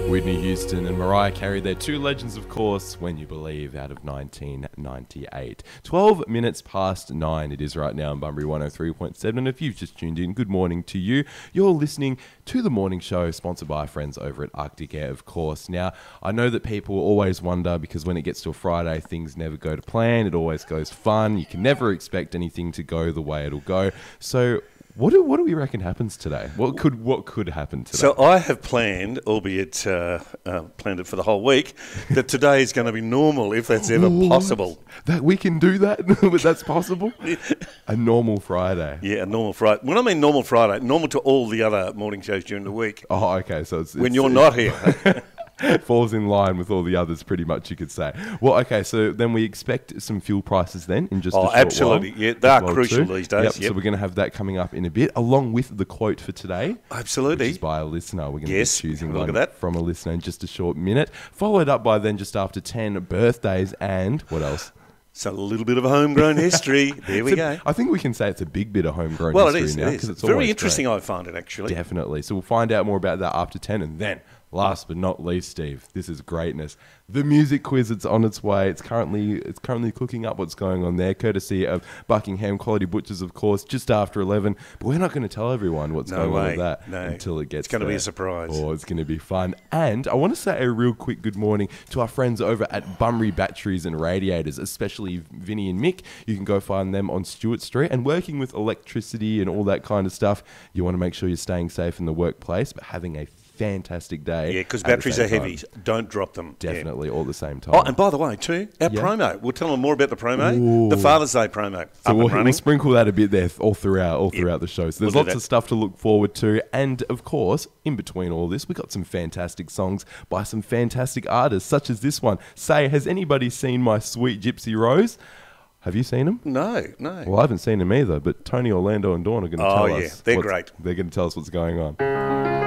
Whitney Houston and Mariah Carey, they're two legends, of course, When You Believe, out of 1998. 12 minutes past 9 it is right now on Bunbury 103.7, and if you've just tuned in, good morning to you. You're listening to The Morning Show, sponsored by our friends over at Arctic Air, of course. Now, I know that people always wonder, because when it gets to a Friday, things never go to plan, it always goes fun, you can never expect anything to go the way it'll go. So What do we reckon happens today? What could happen today? So I have planned, albeit planned it for the whole week, that today is going to be normal, if that's ever possible. That we can do that? That's possible? A normal Friday. Yeah, a normal Friday. When I mean normal Friday, normal to all the other morning shows during the week. Oh, okay. So it's when you're not here. Falls in line with all the others, pretty much, you could say. Well, okay, so then we expect some fuel prices then in just a short absolutely. while. Yeah, they are crucial these days. Yep. So we're going to have that coming up in a bit, along with the quote for today. Absolutely. Which is by a listener. We're going to be choosing look one at that. from a listener in just a short minute. Followed up by then just after 10 birthdays and what else? So a little bit of homegrown history. There we go. I think we can say it's a big bit of homegrown history now. It is. It's very interesting, I find it, actually. Definitely. So we'll find out more about that after 10, and then last but not least, Steve, this is greatness. The music quiz, it's on its way. It's currently cooking up what's going on there, courtesy of Buckingham Quality Butchers, of course, just after 11. But we're not going to tell everyone what's going on with that until it gets there. It's going to be a surprise. Oh, it's going to be fun. And I want to say a real quick good morning to our friends over at Bunbury Batteries and Radiators, especially Vinny and Mick. You can go find them on Stewart Street. And working with electricity and all that kind of stuff, you want to make sure you're staying safe in the workplace, but having a fantastic day. Yeah, because batteries are heavy. Don't drop them. Definitely, all at the same time. Oh, and by the way, too, our promo. We'll tell them more about the promo. Ooh. The Father's Day promo. So we'll sprinkle that a bit there all throughout the show. So there's lots of stuff to look forward to. And, of course, in between all this, we got some fantastic songs by some fantastic artists, such as this one. Say, has anybody seen My Sweet Gypsy Rose? Have you seen them? No. Well, I haven't seen them either, but Tony, Orlando and Dawn are going to tell us. They're great. They're going to tell us what's going on.